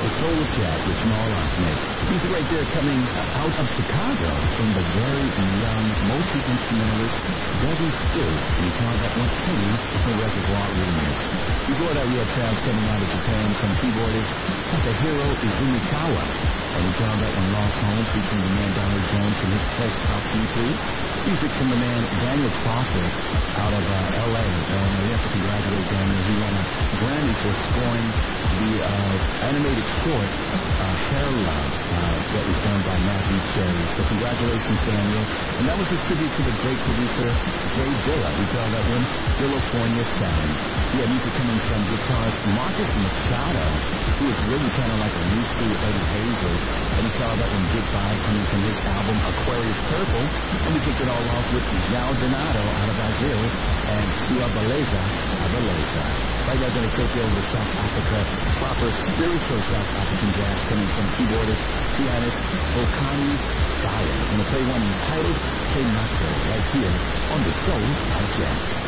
the soul of jazz with Jamal Ahmed. Music right there coming out of Chicago from the very young multi-instrumentalist Debbie Still. We call that one Penny, the Reservoir Remix. Before that, we had sounds coming out of Japan from keyboardist Takahiro Izumikawa. And we call that one Lost Home, featuring the man Donald Jones from his Tex Top EP. Music from the man Daniel Crawford out of L.A. And we have to congratulate Daniel. He won a Grammy for scoring the animated short Hair Love that was done by Matthew Cherry. So congratulations, Daniel. And that was a tribute to the great producer Jay Dilla. We call that one California Sound. We had music coming from guitarist Marcus Machado, who is really kind of like a new school Eddie Hazel. And we call that one Goodbye, coming from his album Aquarius Purple. And we kicked it all off with João Donato out of Brazil and Sua Beleza Abeleza. Right now, going to take you over to South Africa. Proper spiritual South African jazz coming from keyboardist, pianist Okani Gaya. I'm going to play one entitled Kenato right here on the Soul of Jazz.